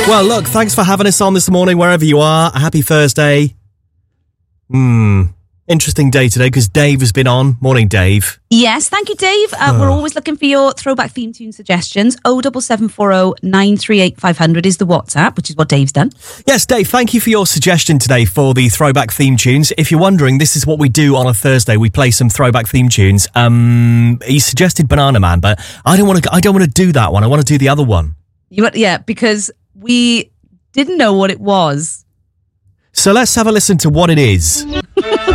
Well, look, thanks for having us on this morning, wherever you are. A happy Thursday. Interesting day today because Dave has been on. Morning, Dave. Yes, thank you, Dave. We're always looking for your throwback theme tune suggestions. 07740 938 500 is the WhatsApp, which is what Dave's done. Yes, Dave, thank you for your suggestion today for the throwback theme tunes. If you're wondering, this is what we do on a Thursday. We play some throwback theme tunes. He suggested Banana Man, but I don't want to do that one. I want to do the other one. Because we didn't know what it was. So let's have a listen to what it is.